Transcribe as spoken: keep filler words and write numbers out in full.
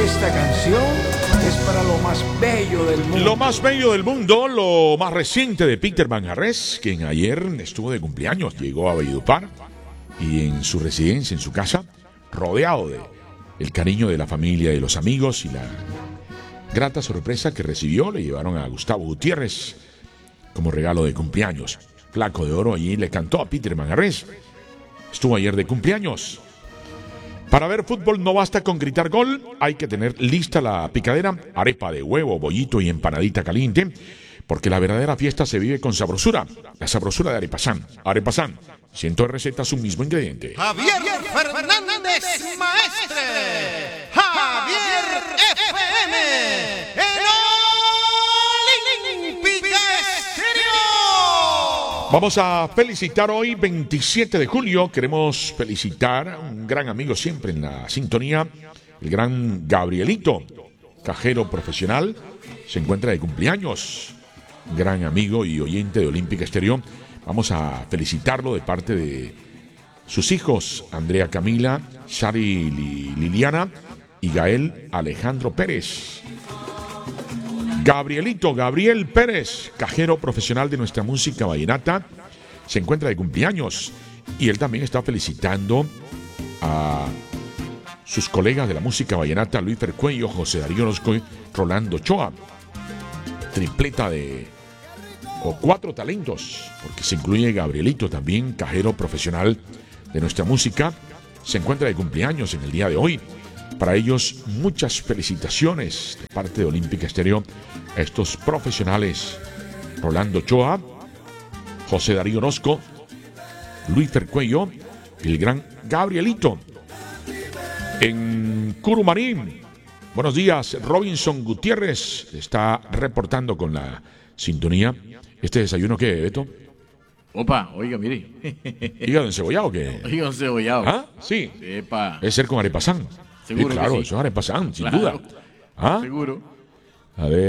esta canción es para lo más bello del mundo. Lo más bello del mundo, lo más reciente de Peter Manjarrés, quien ayer estuvo de cumpleaños, llegó a Valledupar y en su residencia, en su casa, rodeado de el cariño de la familia y de los amigos y la grata sorpresa que recibió, le llevaron a Gustavo Gutiérrez como regalo de cumpleaños. Flaco de Oro allí le cantó a Peter Manjarrés. Estuvo ayer de cumpleaños. Para ver fútbol no basta con gritar gol, hay que tener lista la picadera, arepa de huevo, bollito y empanadita caliente, porque la verdadera fiesta se vive con sabrosura, la sabrosura de Arepasán. Arepasán, cientos de recetas, un mismo ingrediente. Javier Fernández, maestre. Javier F M, el Olímpica Estéreo. Vamos a felicitar hoy, veintisiete de julio. Queremos felicitar a un gran amigo siempre en la sintonía, el gran Gabrielito, cajero profesional. Se encuentra de cumpleaños, gran amigo y oyente de Olímpica Estéreo. Vamos a felicitarlo de parte de sus hijos, Andrea Camila, Shari Liliana y Gael Alejandro Pérez. Gabrielito, Gabriel Pérez, cajero profesional de nuestra música vallenata, se encuentra de cumpleaños y él también está felicitando a sus colegas de la música vallenata, Luis Fercuello, José Darío Orozco y Rolando Ochoa. Tripleta de o cuatro talentos, porque se incluye Gabrielito también, cajero profesional de nuestra música, se encuentra de cumpleaños en el día de hoy. Para ellos, muchas felicitaciones de parte de Olímpica Estéreo a estos profesionales: Rolando Ochoa, José Darío Orozco, Luis Fercuello y el gran Gabrielito. En Curumarín, buenos días, Robinson Gutiérrez está reportando con la sintonía. ¿Este desayuno qué, Beto? Opa, oiga, mire. ¿Hígado encebollado o qué? Hígado encebollado. ¿Ah? Sí. Epa. Es ser con arepasán. Seguro sí, claro, que sí. eso es arepasán, sin Claro. duda. ¿Ah? Seguro. A ver.